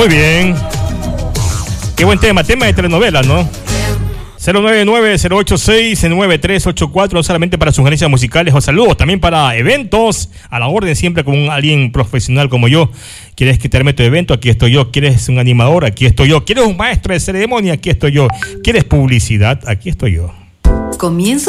Muy bien. Qué buen tema de telenovela, ¿no? 099-086-9384, no solamente para sugerencias musicales o saludos, también para eventos, a la orden siempre como alguien profesional como yo. ¿Quieres que te arme tu evento? Aquí estoy yo. ¿Quieres un animador? Aquí estoy yo. ¿Quieres un maestro de ceremonia? Aquí estoy yo. ¿Quieres publicidad? Aquí estoy yo. Comienzo